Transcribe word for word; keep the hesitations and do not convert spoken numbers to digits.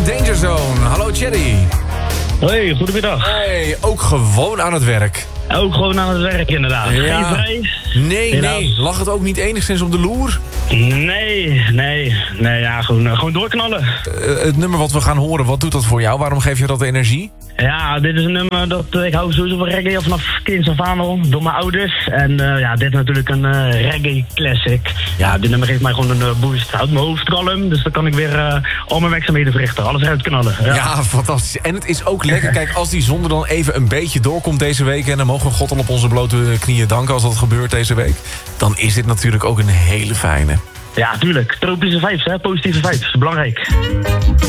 Danger Zone. Hallo Thierry. Hoi, goedemiddag. Hey, ook gewoon aan het werk. Ook gewoon aan het werk inderdaad. Ja. Geen vrij? Nee, Helaas. nee. Lag het ook niet enigszins op de loer? Nee, nee. Nee, ja, gewoon, eh, gewoon doorknallen. Uh, het nummer wat we gaan horen, wat doet dat voor jou? Waarom geef je dat energie? Ja, dit is een nummer dat eh, ik hou sowieso van reggae al vanaf kinds af aan al, door mijn ouders. En eh, ja, dit is natuurlijk een eh, reggae classic. Ja, dit nummer geeft mij gewoon een uh, boost. Houdt mijn hoofd kalm, dus dan kan ik weer uh, al mijn werkzaamheden verrichten. Alles eruit knallen. Ja. Ja, fantastisch. En het is ook lekker, kijk, als die zon er dan even een beetje doorkomt deze week... en dan mogen we God al op onze blote knieën danken als dat gebeurt deze week... dan is dit natuurlijk ook een hele fijne. Ja, tuurlijk. Tropische vibes, hè. Positieve vibes. Belangrijk.